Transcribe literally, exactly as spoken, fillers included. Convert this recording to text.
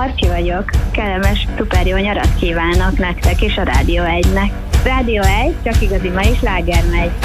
Arki vagyok. Kellemes, szuper jó nyarat kívánok nektek és a Rádió egynek. Rádió egy, csak igazi mai sláger megy.